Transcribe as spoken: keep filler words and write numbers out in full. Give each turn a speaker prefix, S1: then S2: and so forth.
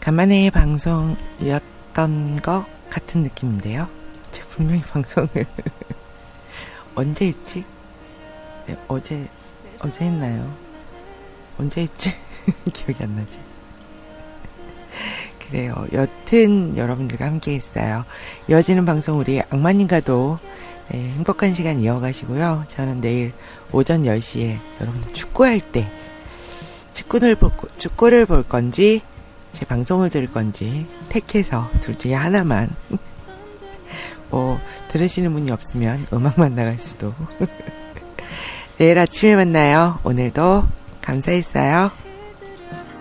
S1: 간만에 방송이었던 것 같은 느낌인데요. 제가 분명히 방송을 언제 했지? 네, 어제 어제 했나요? 언제 했지? 기억이 안 나지. 그래요. 여튼 여러분들과 함께 했어요. 이어지는 방송 우리 악마님과도 네, 행복한 시간 이어가시고요. 저는 내일 오전 열 시에 여러분들 축구할 때 축구를 볼, 축구를 볼 건지 제 방송을 들을 건지 택해서 둘 중에 하나만 뭐 들으시는 분이 없으면 음악만 나갈 수도. 내일 아침에 만나요. 오늘도 감사했어요.